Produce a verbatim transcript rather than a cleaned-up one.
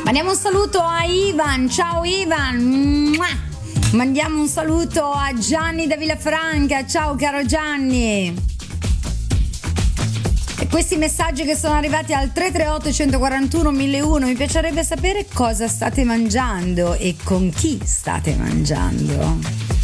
Mandiamo un saluto a Ivan, ciao Ivan. Mandiamo un saluto a Gianni da Villafranca, ciao caro Gianni. E questi messaggi che sono arrivati al tre tre otto uno quattro uno mille uno, mi piacerebbe sapere cosa state mangiando e con chi state mangiando.